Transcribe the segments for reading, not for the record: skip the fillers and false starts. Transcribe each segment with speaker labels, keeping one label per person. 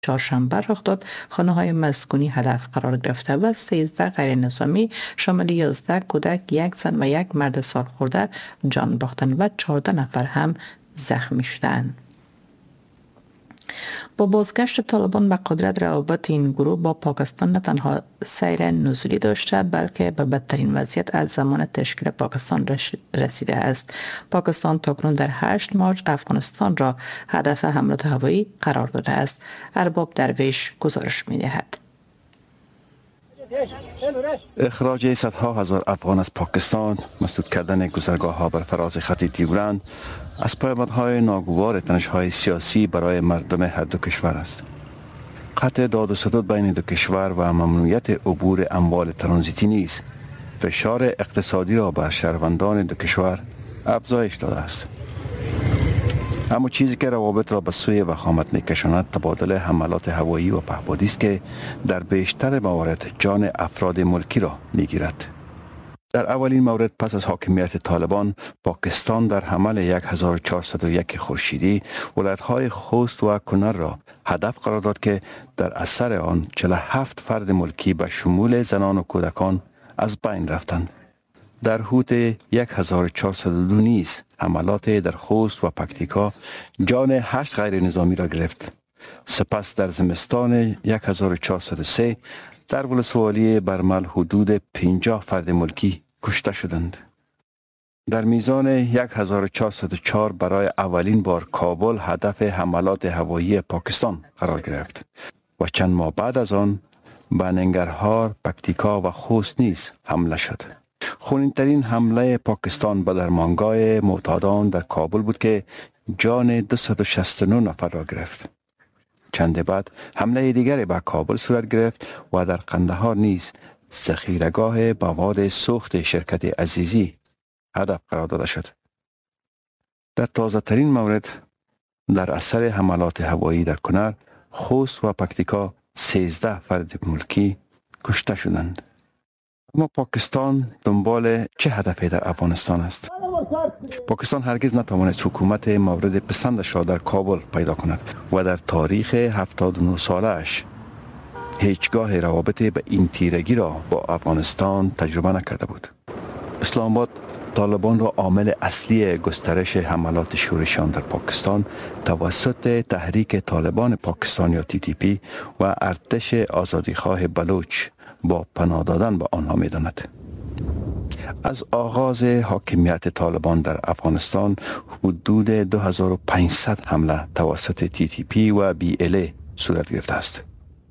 Speaker 1: چهارشنبه رخ داد، خانه‌های مسکونی هدف قرار گرفته و 13 غیر نظامی شامل 11 کودک، یک زن و یک مرد سالخورده جان باختند و 14 نفر هم زخمی شدند. با بازگشت طالبان به قدرت، روابط این گروه با پاکستان نه تنها سیر نزولی داشته بلکه به بدترین وضعیت از زمان تشکیل پاکستان رسیده است. پاکستان تاکنون در 8 مارس افغانستان را هدف حملات هوایی قرار داده است. ارباب درویش گزارش می‌دهد.
Speaker 2: اخراج صدها هزار افغان از پاکستان، مسدود کردن گذرگاه‌ها بر فراز خط تیورند از پیامدهای ناگوار تنش‌های سیاسی برای مردم هر دو کشور است. قطع داد و ستد بین دو کشور و ممنوعیت عبور اموال ترانزیتی نیز فشار اقتصادی را بر شهروندان دو کشور افزایش داده است. اما چیزی که روابط را به سوی وخامت می‌کشاند تبادل حملات هوایی و پهپادی است که در بیشتر موارد جان افراد ملکی را می‌گیرد. در اولین مورد پس از حاکمیت طالبان، پاکستان در حمل 1401 خورشیدی ولایت‌های خوست و کنر را هدف قرار داد که در اثر آن 47 فرد ملکی به شمول زنان و کودکان از بین رفتند. در حدود 1402 نیز حملات در خوست و پکتیکا جان 8 غیر نظامی را گرفت. سپس در زمستان 1403 در ولسوالی برمل حدود 50 فرد ملکی کشته شدند. در میزان 1404 برای اولین بار کابل هدف حملات هوایی پاکستان قرار گرفت و چند ماه بعد از آن به ننگرهار، پکتیکا و خوست نیز حمله شد. خونین‌ترین حمله پاکستان به درمانگاه معتادان در کابل بود که جان 269 نفر را گرفت. چند بعد حمله دیگری به کابل صورت گرفت و در قندهار نیز ذخیره‌گاه مواد سوخت شرکت عزیزی هدف قرار داده شد. در تازه ترین مورد در اثر حملات هوایی در کنر، خوست و پکتیکا 13 فرد ملکی کشته شدند. اما پاکستان دنبال چه هدفی در افغانستان است؟ پاکستان هرگز نتوانست حکومت مورد پسندش را در کابل پیدا کند و در تاریخ 79 سالش هیچگاه روابط به این تیرگی را با افغانستان تجربه نکرده بود. اسلام آباد طالبان را عامل اصلی گسترش حملات شورشیان در پاکستان توسط تحریک طالبان پاکستان یا TTP و ارتش آزادیخواه بلوچ با پناه دادن به آنها می داند. از آغاز حاکمیت طالبان در افغانستان حدود 2500 حمله توسط TTP و BLA صورت گرفته است.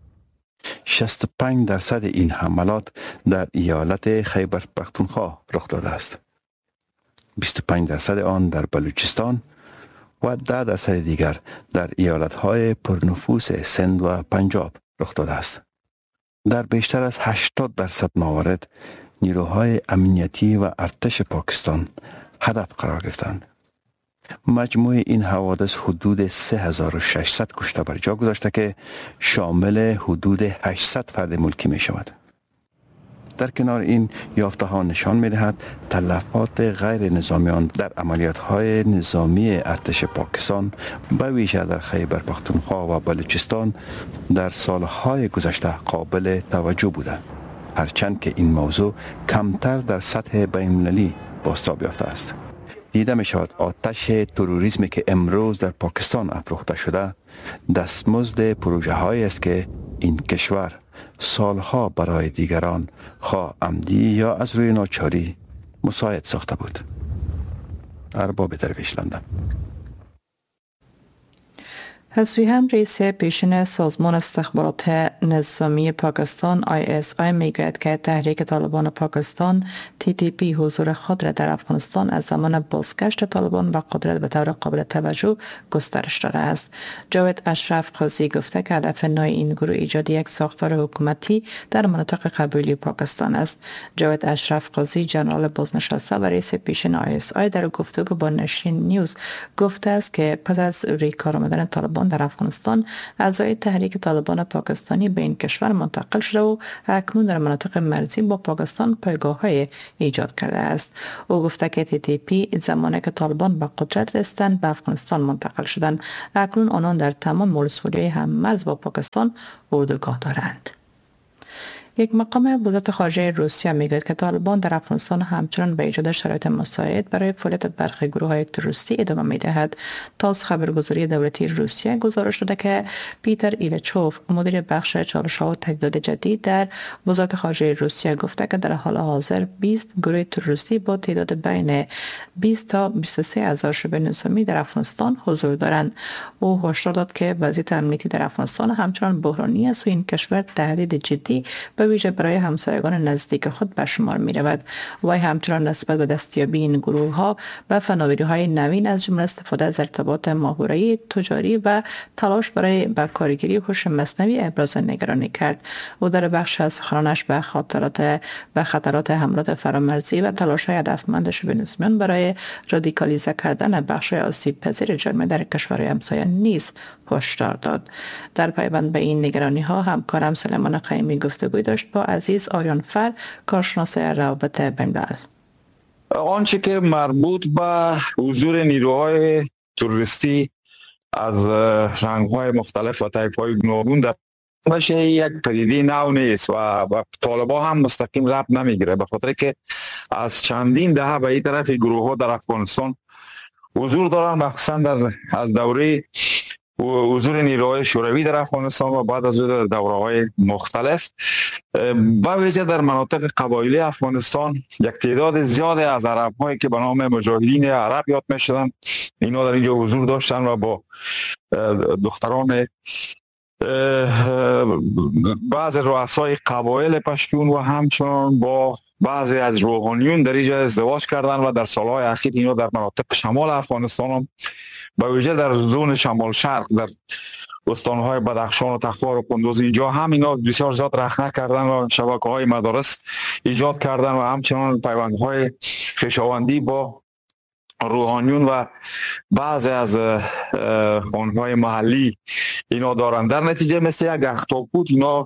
Speaker 2: 65% این حملات در ایالت خیبر پختونخوا رخ داده است. 25% آن در بلوچستان و 10% دیگر در ایالت‌های پرنفوس سند و پنجاب رخ داده است. در بیشتر از 80% موارد نیروهای امنیتی و ارتش پاکستان هدف قرار گرفتند. مجموع این حوادث حدود 3600 کشته بر جا گذاشته که شامل حدود 800 فرد ملکی می شود. در کنار این یافته ها نشان می دهد تلفات غیر نظامیان در عملیات های نظامی ارتش پاکستان به ویژه در خیبر پختونخوا و بلوچستان در سالهای گذشته قابل توجه بوده، هرچند که این موضوع کمتر در سطح بین‌المللی بازتاب یافته است. دیده می شود آتش تروریسمی که امروز در پاکستان افروخته شده دستمزد پروژه هایی است که این کشور سالها برای دیگران خواه عمدی یا از روی ناچاری مساعد ساخته بود. ارباب درویش، لندن.
Speaker 1: حسوی هم رئیس پیشین سازمان استخبارات نظامی پاکستان ISI میگوید که تحریک طالبان پاکستان TTP حضور خود را در افغانستان از زمان بازگشت طالبان به قدرت به طور قابل توجه گسترش داده است. جاوید اشرف قاضی گفته که هدف نهایی این گروه ایجاد یک ساختار حکومتی در مناطق قبایلی پاکستان است. جاوید اشرف قاضی ژنرال بازنشسته و رئیس پیشین ISI در گفتگو با نشین نیوز گفته است که پس از روی کار آمدن طالبان طالبان در افغانستان اعضای تحریک طالبان پاکستانی به این کشور منتقل شده و اکنون در مناطق مرزی با پاکستان پایگاه‌های ایجاد کرده است. او گفته که TTP زمانی که طالبان به قدرت رسیدند به افغانستان منتقل شدند. اکنون آنان در تمام ولسوالی‌های هم‌مرز با پاکستان اردوگاه دارند. یک مقام وزارت خارجه روسیه میگوید که طالبان در افغانستان همچنان به ایجاد شرایط مساعد برای فعالیت برخی گروه‌های تروریستی ادامه می‌دهد. تاس خبرگزاری دولتی روسیه گزارش داده که پیتر ایلچوف مدیر بخش چالش‌ها و تهدیدات جدید در وزارت خارجه روسیه گفته که در حال حاضر 20 گروه تروریستی با تعداد بین 20 تا 23 هزار شبه نظامی در افغانستان حضور دارند. او هشدار داد که وضعیت امنیتی در افغانستان همچنان بحرانی است و این کشور تهدید جدی به ویژه برای همسایگان نزدیک خود به شمار می رود. وی همچنان نسبت به دستیابی این گروه ها به فناوری‌های نوین از جمله استفاده از ارتباط ماهواره‌ای تجاری و تلاش برای به کارگیری هوش مصنوعی ابراز نگرانی کرد. او در بخش از سخنانش به خطرات حملات فرامرزی و تلاش‌های هدفمند شبه نظامیان برای رادیکالیزه کردن بخش آسیب پذیر جامعه در کشورهای همسایه نیز هشدار داد. در پیوند به این نگرانی ها همکارم سلیمان قیمی گفتگوی داشت با عزیز آریانفر کارشناس روابط بین‌الملل.
Speaker 3: آنچه که مربوط به حضور نیروهای تروریستی از رنگ‌های مختلف و طیف‌های گوناگون در باشه یک پدیده نو نیست و طالبان هم مستقیم ربط نمیگیره، به خاطر که از چندین دهه به این طرف گروه ها در افغانستان حضور دارن، مخصوصا از دوره حضور نیروهای شوروی در افغانستان و بعد از دوره‌های مختلف، با ویژه در مناطق قبایلی افغانستان یک تعداد زیاد از عرب‌هایی که به نام مجاهدین عرب یاد می‌شدن اینا در اینجا حضور داشتن و با دختران بعض رؤسای قبایل پشتون و همچنان با بعضی از روحانیون در اینجا ازدواج کردن و در سالهای اخیر اینا در مناطق شمال افغانستان هم با ویژه در زون شمال شرق در استانهای بدخشان و تخار و کندوز اینجا هم اینا بسیار زیاد رخنه کردن و شبکه‌های مدارس ایجاد کردن و همچنان پیوندهای خویشاوندی با روحانیون و بعضی از خانهای محلی اینا دارن. در نتیجه مثل یک اختاپوت اینا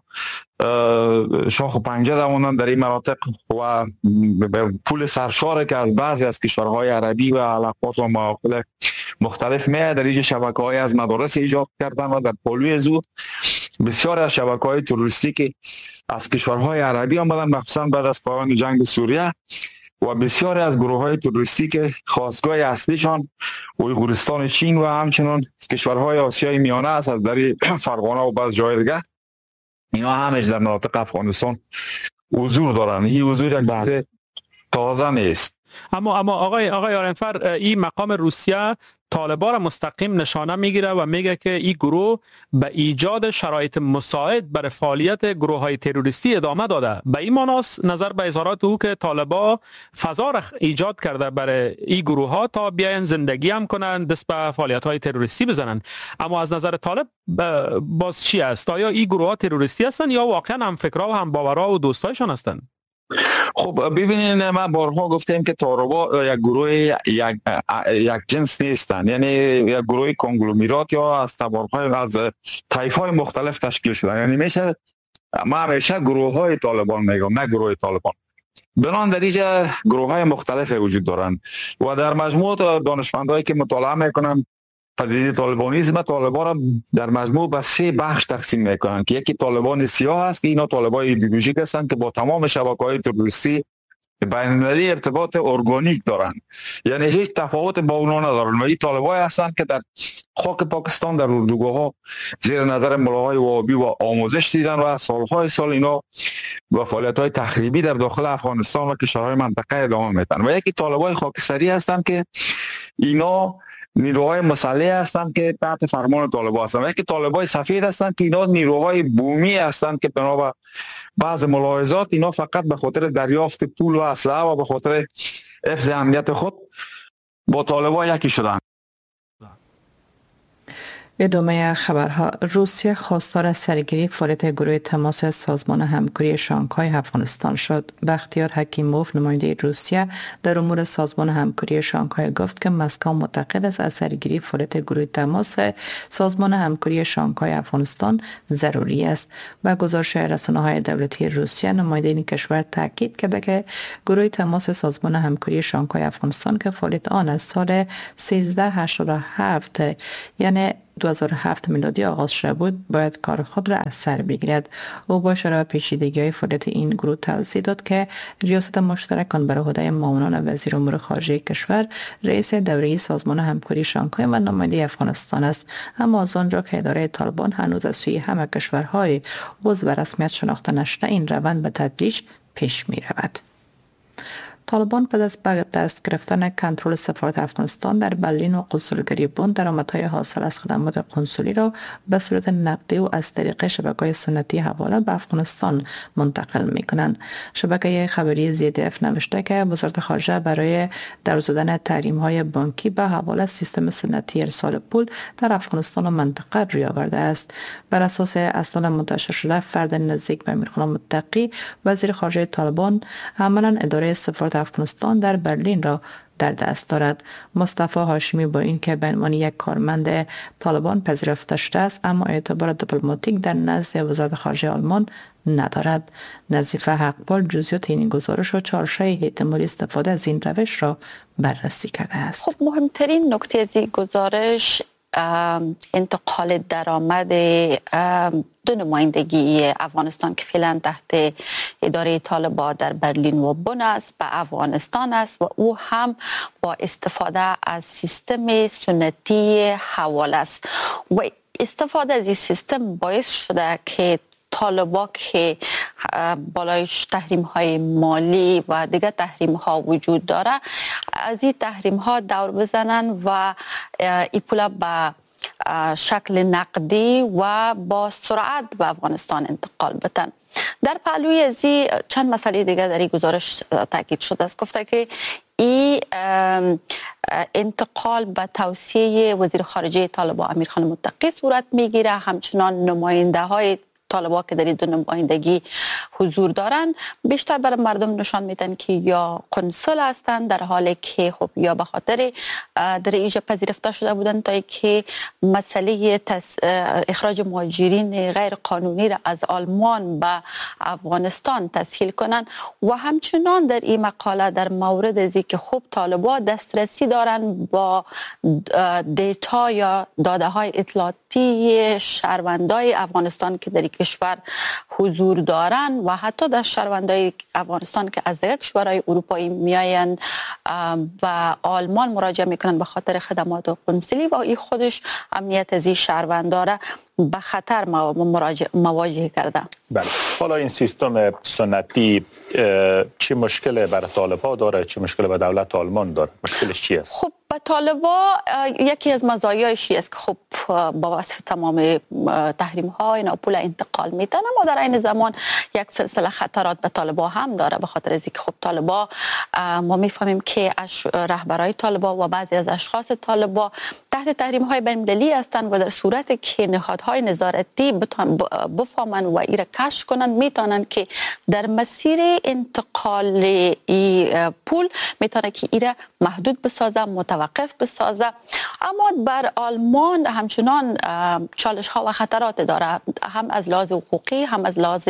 Speaker 3: شاخ و پنجه دوانند در این مناطق و به پول سرشاره که از بعضی از کشورهای عربی و علاقات و مواقع مختلف میاد در اینجا شبکه‌های از مدارس ایجاد کردن و در پلوی زو بسیار از شبکه‌های تروریستی که از کشورهای عربی آمدن، مخصوصا بعد از پایان جنگ سوریه، و بسیاری از گروه‌های تروریستی که خاستگاه اصلیشان اویغورستان چین و همچنان کشورهای آسیای میانه است، از در فرغانه و بعض جای دیگه اینا همش در مناطق افغانستان حضور دارن. این حضور یک بحث تازه نیست.
Speaker 4: اما آقای آرنفر، این مقام روسیه طالبان را مستقیم نشانه میگیره و میگه که این گروه به ایجاد شرایط مساعد برای فعالیت گروه های تروریستی ادامه داده. به این معناست نظر به اظهارات او که طالبان فضا را ایجاد کرده برای این گروه ها تا بیاین زندگی هم کنند، دست به فعالیت های تروریستی بزنند. اما از نظر طالب باز چی است؟ آیا این گروه ها تروریستی هستند یا واقعا هم فکرها و هم باورها و دوستایشان هستند؟
Speaker 3: خب ببینید، ما بارها گفتیم که طالبان یک گروه یک جنس نیستند، یعنی یک گروه کنگلومرات یا از تبارهای از طایف‌های مختلف تشکیل شدن. یعنی میشه ما همیشه گروه های طالبان میگم، نه گروه طالبان. بنان در اینجا گروه های مختلف وجود دارند و در مجموع دانشمندایی که مطالعه میکنن پدیده طالبانیسم، طالبان را در مجموع به 3 بخش تقسیم میکنن که یکی طالبان سیاه است که اینا طالبان ایدئولوژیک هستند که با تمام شبکه‌های تروریستی بین‌المللی ارتباط ارگانیک دارند، یعنی هیچ تفاوت با اونها ندارن. و این طالبان هستند که در خاک پاکستان در اردوگاه‌ها زیر نظر ملاهای وهابی و آموزش دیدن و سالهای سال اینا با فعالیت‌های تخریبی در داخل افغانستان و کشورهای منطقه ادامه میدن. و یکی طالبان خاکستری هستند که اینا نیروهای مسلح هستند که تحت فرمان طالبان هستند. و یکی طالبان سفید هستند که اینا نیروهای بومی هستند که بنا به بعض ملاحظات اینا فقط به خاطر دریافت پول و اسلحه و به خاطر حفظ امنیت خود با طالبان یکی شدند.
Speaker 1: ادامه خبرها. روسیه خواستار سرگیری فعالیت گروه تماس سازمان همکاری شانگهای افغانستان شد. بختیار حکیموف نماینده روسیه در امور سازمان همکاری شانگهای گفت که مسکو معتقد است از سرگیری فعالیت گروه تماس سازمان همکاری شانگهای افغانستان ضروری است. با گزارش رسانه‌های دولتی روسیه نماینده این کشور تاکید کرده که گروه تماس سازمان همکاری شانگهای افغانستان که فعالیت آن از سال 1387 یعنی 2007 میلادی آغاز شده بود باید کار خود را از سر بگیرد. او با اشاره به پیچیدگی‌های فعالیت این گروه توضیح داد که ریاست مشترکان بر عهده معاونان وزیر امور خارجه کشور رئیس دوره‌ای سازمان همکاری شانگهای و نماینده افغانستان است، اما از آنجا که اداره طالبان هنوز از سوی همه کشورهای عضو رسمیت شناخته نشده این روند به تدریج پیش می رود. طالبان پس از به دست گرفتن کنترل سفارت افغانستان در برلین و قنسولگری بن درآمدهای حاصل از خدمات قنسولی را به صورت نقدی و از طریق شبکه‌های سنتی حواله به افغانستان منتقل می‌کنند. شبکه خبری ZDF نوشته که وزارت خارجه برای در زدن تحریم‌های بانکی به حواله سیستم سنتی ارسال پول در افغانستان و منطقه روی آورده است. بر اساس اسناد منتشر شده فرد نزدیک به امیرخان متقی وزیر خارجه طالبان عملاً اداره سفارت افغانستان در برلین را در دست دارد. مصطفی هاشمی با اینکه به عنوان یک کارمند طالبان پذیرفته شده است اما اعتبار دیپلماتیک در نزد وزارت خارجه آلمان ندارد. نظیفه حقپال جزئیات این گزارش و چارچوب احتمالی استفاده از این روش را بررسی کرده است.
Speaker 5: خب مهمترین نکته از این گزارش انتقال درآمد دو نمایندگی افغانستان که فعلا تحت اداره طالبان در برلین و بن است به افغانستان است و او هم با استفاده از سیستم سنتی حواله است و استفاده از این سیستم باعث شده که طالبان که بالایش تحریم های مالی و دیگر تحریم ها وجود داره از این تحریم ها دور بزنن و این پولا به شکل نقدی و با سرعت به افغانستان انتقال بدن. در پهلوی از چند مسئله دیگر در این گزارش تاکید شده است. گفته که این انتقال به توصیه وزیر خارجه طالبان امیرخان متقی صورت میگیره، همچنان نماینده های طالبان که در این دو نمایندگی حضور دارند بیشتر برای مردم نشان میدن که یا قنصل هستند در حالی که خب یا به خاطر در ایجا پذیرفته شده بودند تا که مسئله اخراج مهاجرین غیر قانونی را از آلمان به افغانستان تسهیل کنند و همچنان در این مقاله در مورد از که خب طالبان دسترسی دارند با دیتا یا داده های اطلاعاتی شهروندای افغانستان که در کشور حضور دارند و حتی در شهروندای افغانستان که از کشورهای اروپایی میآیند و آلمان مراجعه میکنند به خاطر خدمات قنسولی و این خودش امنیت از این شهروندان به خطر مواجه کرده.
Speaker 6: بله. حالا این سیستم سنتی چه مشکل برای طالبان داره، چه مشکل برای دولت آلمان داره؟ مشکلش چی است؟
Speaker 5: خب به طالبان یکی از مزایایش است که خب با وصف تمام تحریم ها اینا پول انتقال میتن، اما در این زمان یک سلسله خطرات به طالبان هم داره به خاطر از اینکه خب طالبان ما میفهمیم که رهبرای طالبان و بعضی از اشخاص طالبان تحت تحریم های بین‌المللی هستند و در صورت که نهادهای نظارتی بفهمن و ایره کشف کنن میتونن که در مسیر انتقال پول میتونه که ایره محدود بسازه، متوقف بسازه. اما بر آلمان همچنان چالش ها و خطرات داره، هم از لحاظ حقوقی هم از لحاظ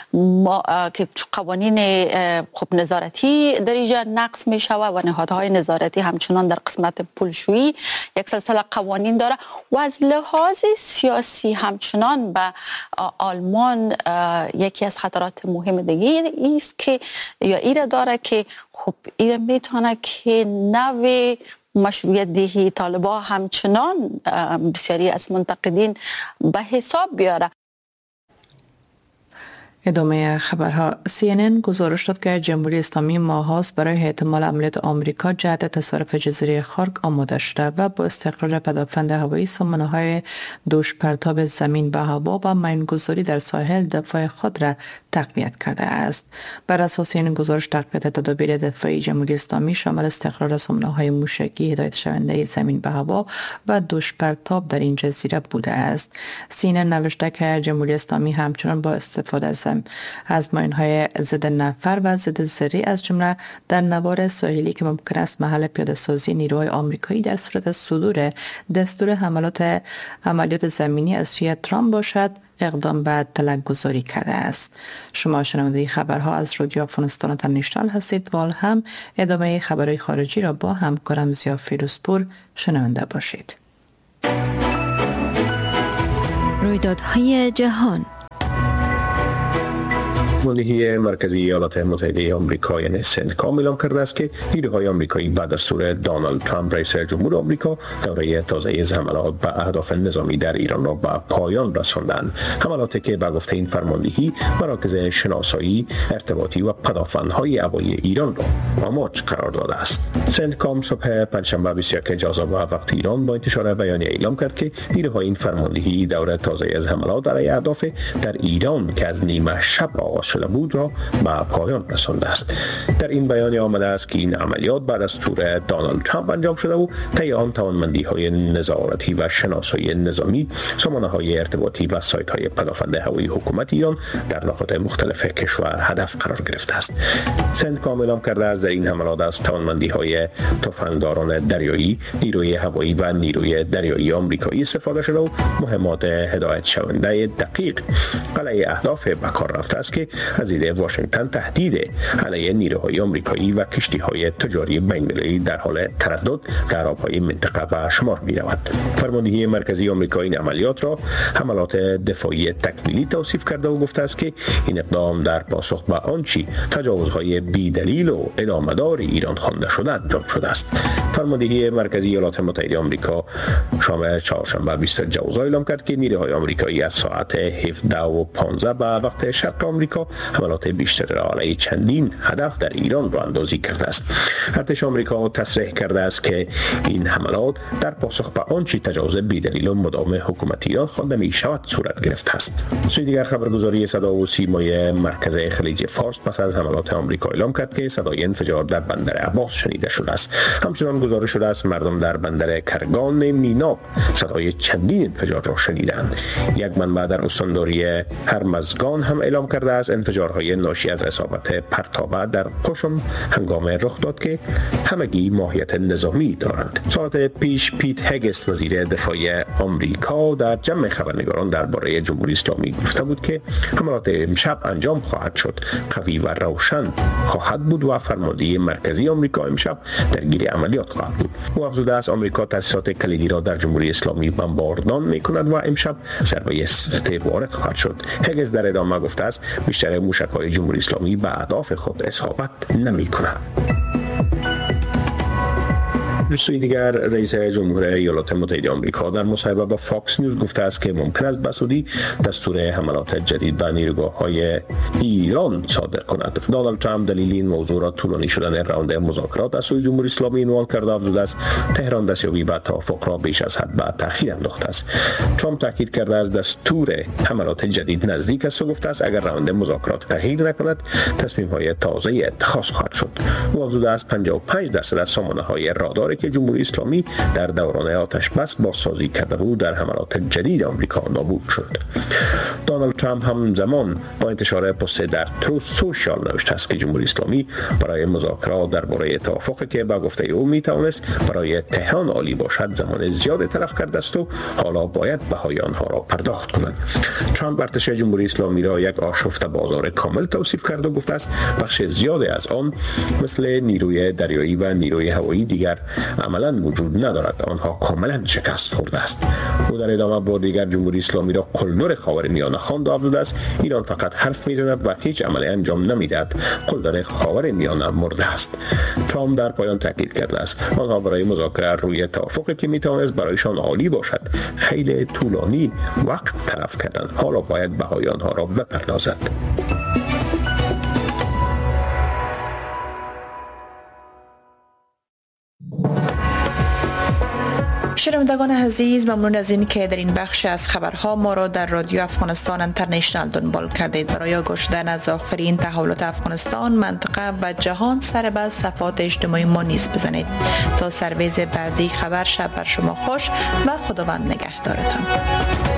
Speaker 5: که قوانین خب نظارتی در اینجا نقض می شود و نهادهای نظارتی همچنان در قسمت پولشویی یک سلسله قوانین داره و از لحاظ سیاسی همچنان به آلمان یکی از خطرات مهم دیگه است که یا ایره داره که خب ایره میتونه که نوع مشروعیت دهی طالبان همچنان بسیاری از منتقدین به حساب بیاره.
Speaker 1: ادامه خبرها. CNN گزارش داد که جمهوری اسلامی ماهاست برای احتمال عملیات آمریکا جهت تصرف جزیره خارک آماده شده و با استقرار پدافند هوایی سامانه‌های دوش پرتاب زمین به هوا و مین‌گذاری در ساحل دفاع خود را تقویت کرده است. بر اساس این گزارش تقویت تدابیر دفاعی جمهوری اسلامی شامل استقرار سامانه‌های موشکی هدایت شونده زمین به هوا و دوش پرتاب در این جزیره بوده است. CNN نوشته که جمهوری اسلامی همچنان با استفاده از ماین‌های ضد نفر و ضد ذره‌ای از جمله در نوار ساحلی که ممکن است محل پیاده‌سازی نیروهای آمریکایی در صورت صدور دستور عملیات زمینی از سوی ترامپ باشد اقدام به تلک گذاری کرده است. شما شنونده خبرها از رادیو افغانستان اینترنشنال هستید و هم ادامه خبرهای خارجی را با همکارم زیا فیروزپور شنونده باشید.
Speaker 7: رویدادهای جهان.
Speaker 8: مدیریه مرکزی ایالات متحده آمریکا یعنی سنتکام اعلام کرده است که نیروهای آمریکایی بعد از دستور دونالد ترامپ رئیس جمهور آمریکا دوره تازه از حملات به اهداف نظامی در ایران را به پایان رساندند. حملاتی که به گفته این فرماندهی مراکز شناسایی، ارتباطی و پدافندهای هوایی ایران را مماچ قرار داده است. سنتکام صبح پنجشنبه 21 ژانویه وقت ایران با انتشار بیانیه اعلام کرد که نیروهای این فرماندهی دوره تازه از حملات علیه اهداف در ایران که از نیمه شب آغاز شده بود را به پایان رسانده است. در این بیانیه آمده است که این عملیات بعد از دستور دونالد ترامپ انجام شده و طی آن توانمندی‌های نظارتی و شناسایی نظامی، سامانه‌های ارتباطی و سایت‌های پدافند هوایی حکومت ایران در نقاط مختلف کشور هدف قرار گرفته است. سنتکام اعلام کرده است در این حملات از توانمندی‌های تفنگداران دریایی، نیروی هوایی و نیروی دریایی آمریکایی استفاده شده و مهمات هدایت شونده دقیق علیه اهداف به کار رفته است که از دید واشنگتن تهدید علیه نیروهای آمریکایی و کشتی‌های تجاری بین‌المللی در حال تردد در آب‌های منطقه به شمار می‌رود. فرماندهی مرکزی آمریکا این عملیات را حملات دفاعی تکمیلی توصیف کرده و گفته است که این اقدام در پاسخ به آنچه تجاوزهای بی‌دلیل و ادامه‌دار ایران خوانده شده انجام شده است. فرماندهی مرکزی ایالات متحده آمریکا شام چهارشنبه 20 ژانویه اعلام کرد که نیروهای آمریکایی از ساعت 17:15 به وقت شرق آمریکا حملات بیشتر را علیه چندین هدف در ایران را اندازی کرده است. ارتش آمریکا تصریح کرده است که این حملات در پاسخ به آنچه تجاوز بی‌دلیل و مداوم حکومت ایران خوانده می شود صورت گرفته است. سوی دیگر خبرگزاری صدا و سیمای مرکز خلیج فارس پس از حملات آمریکا اعلام کرد که صدای انفجار در بندر عباس شنیده شده است. همچنان گزارش شده است مردم در بندر کرگان میناب صدای چندین انفجار را شنیدند. یک منبع در استانداری هرمزگان هم اعلام کرده است انفجارهای ناشی از اصابت پرتابه در قشم هنگام رخ داد که همگی ماهیت نظامی دارند. ساعت پیش پیت هگس وزیر دفاع آمریکا در جمع خبرنگاران درباره جمهوری اسلامی گفته بود که حملات امشب انجام خواهد شد، قوی و روشن خواهد بود و فرماندهی مرکزی آمریکا امشب درگیر عملیات خواهد بود. او افزوده است آمریکا تأسیسات کلیدی را در جمهوری اسلامی بمباردان می‌کند و امشب ضربه سوزنده وارد خواهد شد. هگس در ادامه گفته است بیشتر موشک‌های جمهوری اسلامی به اهداف خود اصابت نمی‌کنند. سوی دیگر رئیس جمهور ایالات متحده آمریکا در مصاحبه با فاکس نیوز گفته است که ممکن است بسودی دستور حملات جدید به نیروگاه‌های ایران صادر کند. دونالد ترامپ دلیل این موضوع را طولانی شدن راند مذاکرات از سوی جمهوری اسلامی عنوان کرده افزوده است تهران دستیابی به توافق را بیش از حد به تأخیر انداخته است. ترامپ تاکید کرده است دستور حملات جدید نزدیک است و گفته است اگر راند مذاکرات تغییر نکند تصمیم‌های تازه اتخاذ خواهد شد. او افزوده است 55% از سامانه‌های رادار که جمهوری اسلامی در دوران آتش بس بازسازی کرده بود در حملات جدید آمریکا نابود شد. دونالد ترامپ همزمان با انتشار پست در تروث سوشال نوشته است که جمهوری اسلامی برای مذاکرات درباره توافقی که با گفته او میتوانست برای تهران عالی باشد زمان زیاد تلف کرده است و حالا باید بهای آنها را پرداخت کند. ترامپ ارتش جمهوری اسلامی را یک آشفته بازار کامل توصیف کرده و گفته است بخش زیادی از آن مثل نیروی دریایی و نیروی هوایی دیگر عملاً وجود ندارد، آنها کاملاً شکست خورده است. او در ادامه با دیگر جمهوری اسلامی را قلدر خاورمیانه خواند و افزوده است ایران فقط حرف میزند و هیچ عملی انجام نمیدهد، قلدر خاورمیانه مرده است. ترامپ در پایان تاکید کرده است آنها برای مذاکره روی توافقی که میتوانست برایشان عالی باشد خیلی طولانی وقت تلف کردند، حالا باید بهای آنها را بپردازند.
Speaker 1: شنوندگان عزیز، ممنون از این که در این بخش از خبرها ما را در رادیو افغانستان اینترنشنال دنبال کردید. برای گوش دادن از آخرین تحولات افغانستان، منطقه و جهان سر به صفحات اجتماعی ما نیز بزنید. تا سرویز بعدی خبر، شب بر شما خوش و خداوند نگهدارتان.